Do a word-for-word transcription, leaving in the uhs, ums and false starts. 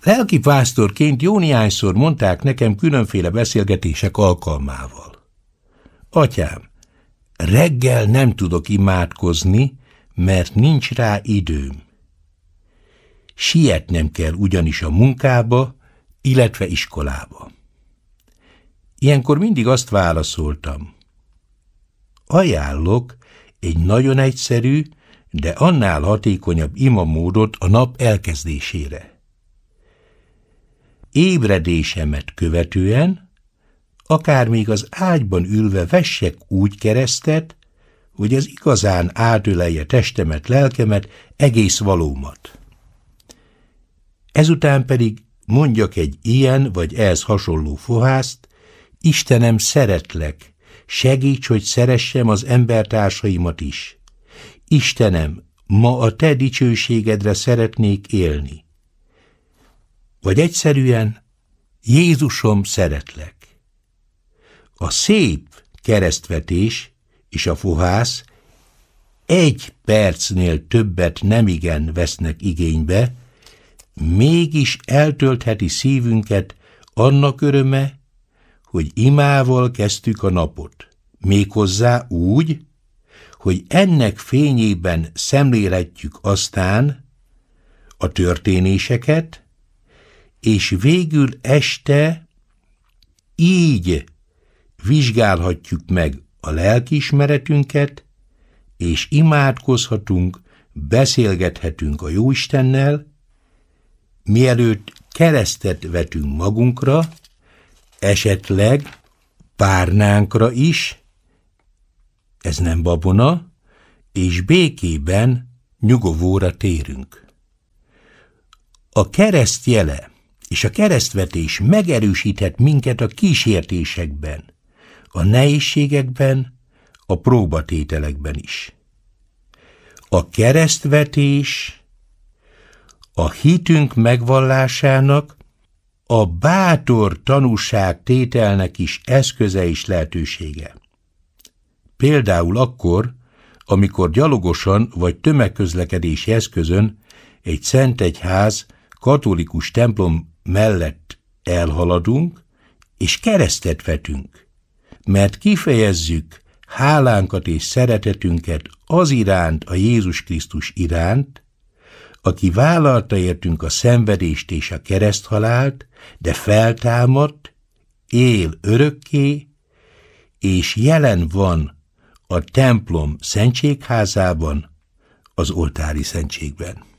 Lelkipásztorként jó néhányszor mondták nekem különféle beszélgetések alkalmával. Atyám, reggel nem tudok imádkozni, mert nincs rá időm. Sietnem kell ugyanis a munkába, illetve iskolába. Ilyenkor mindig azt válaszoltam: ajánlok egy nagyon egyszerű, de annál hatékonyabb imamódot a nap elkezdésére. Ébredésemet követően, akár még az ágyban ülve vessek úgy keresztet, hogy az igazán átölelje testemet, lelkemet, egész valómat. Ezután pedig mondjak egy ilyen vagy ehhez hasonló fohászt: Istenem, szeretlek, segíts, hogy szeressem az embertársaimat is. Istenem, ma a te dicsőségedre szeretnék élni. Vagy egyszerűen: Jézusom, szeretlek. A szép keresztvetés és a fohász egy percnél többet nemigen vesznek igénybe, mégis eltöltheti szívünket annak öröme, hogy imával kezdtük a napot, méghozzá úgy, hogy ennek fényében szemlélhetjük aztán a történéseket, és végül este így vizsgálhatjuk meg a lelkiismeretünket, és imádkozhatunk, beszélgethetünk a Jóistennel, mielőtt keresztet vetünk magunkra, esetleg párnánkra is, ez nem babona, és békében nyugovóra térünk. A kereszt jele és a keresztvetés megerősíthet minket a kísértésekben, a nehézségekben, a próbatételekben is. A keresztvetés a hitünk megvallásának, a bátor tanúságtételnek is eszköze és lehetősége. Például akkor, amikor gyalogosan vagy tömegközlekedési eszközön egy szentegyház katolikus templom mellett elhaladunk, és keresztet vetünk, mert kifejezzük hálánkat és szeretetünket az iránt, a Jézus Krisztus iránt, aki vállalta értünk a szenvedést és a kereszthalált, de feltámadt, él örökké, és jelen van a templom szentségházában, az oltári szentségben.